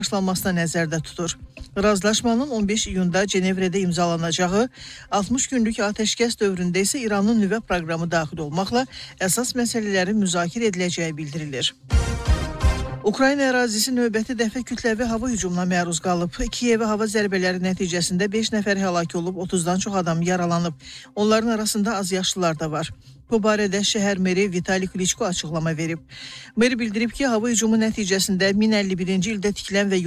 başlanmasına nəzərdə tutur. Razılaşmanın 15 iyunda Cenevrədə imzalanacağı, 60 günlük atəşkəs dövründə isə İranın nüvə proqramı daxil olmaqla əsas məsələlərin müzakirə ediləcəyi bildirilir. Ukrayna ərazisi növbəti dəfə kütləvi hava hücumuna məruz qalıb. Kiyevə hava zərbələri nəticəsində 5 nəfər həlak olub, 30-dan çox adam yaralanıb. Onların arasında azyaşlılar da var. Bu barədə şəhər meri Vitali Klitschko açıqlama verib. Meri bildirib ki, hava hücumu nəticəsində 1051-ci ildə tikilən və